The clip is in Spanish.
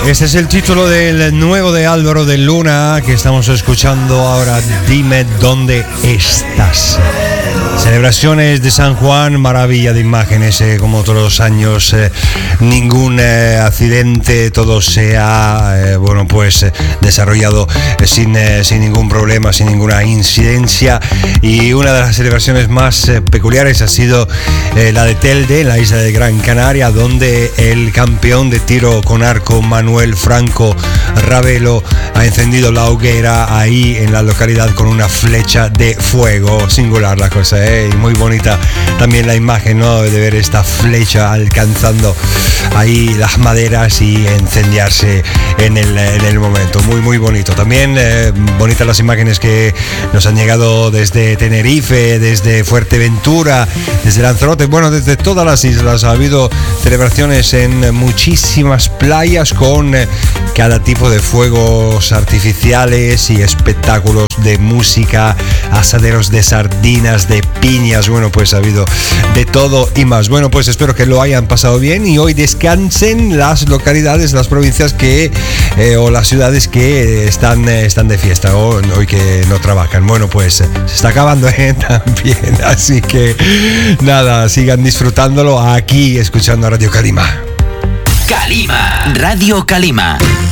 Este es el título del nuevo de Álvaro de Luna que estamos escuchando ahora. Dime dónde estás. Celebraciones de San Juan, maravilla de imágenes, como todos los años, ningún accidente, todo se ha desarrollado sin ningún problema, sin ninguna incidencia, y una de las celebraciones más peculiares ha sido la de Telde, en la isla de Gran Canaria, donde el campeón de tiro con arco Manuel Franco Ravelo ha encendido la hoguera ahí en la localidad con una flecha de fuego. Singular la cosa, y muy bonita también la imagen, ¿no?, de ver esta flecha alcanzando ahí las maderas y encendiarse en el momento. Muy muy bonito. También bonitas las imágenes que nos han llegado desde Tenerife, desde Fuerteventura, desde Lanzarote, bueno, desde todas las islas. Ha habido celebraciones en muchísimas playas con cada tipo de fuegos artificiales y espectáculos de música, asaderos de sardinas, de piñas. Bueno, pues ha habido de todo y más. Bueno, pues espero que lo hayan pasado bien y hoy descansen las localidades, las provincias o las ciudades que están de fiesta, o hoy que no trabajan. Bueno, pues se está acabando también, así que nada, sigan disfrutándolo aquí escuchando Radio Calima. Calima, Radio Calima.